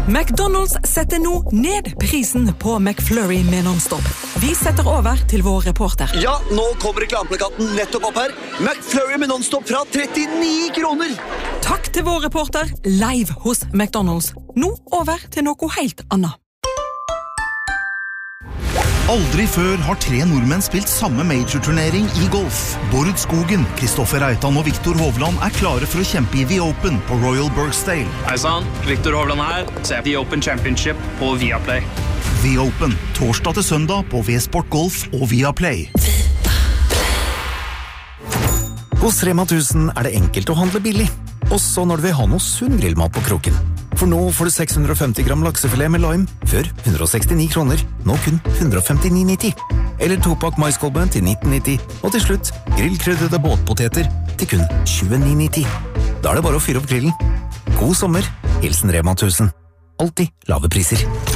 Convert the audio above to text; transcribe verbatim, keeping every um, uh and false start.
McDonald's setter nå ned prisen på McFlurry med non-stop. Vi setter over til vår reporter. Ja, nå kommer reklameplakaten nettopp opp her. McFlurry med non-stop fra trettini kroner. Takk til vår reporter, live hos McDonald's. Nå over til noe helt annet. Aldri før har tre nordmenn spilt samme major-turnering i golf. Bård Skogen, Kristoffer Reitan og Viktor Hovland er klare for å kjempe i The Open på Royal Birkdale. Hei sann, Viktor Hovland her. Se The Open Championship på Viaplay. The Open, torsdag til søndag på V-Sport Golf og Viaplay. Hos Rema tusen er det enkelt å handle billig, også når du vil ha noe sunn grillmat på kroken. For nå får du seks hundre og femti gram laksefilet med lime, før hundre og sekstini kroner, nå kun hundre og femtini nitti. Eller topakk maiskolbe til nitten nitti, og til slutt grillkryddede båtpoteter til kun tjueni nitti. Da er det bare å fyre opp grillen. God sommer, hilsen Rema tusen. Alltid lave priser.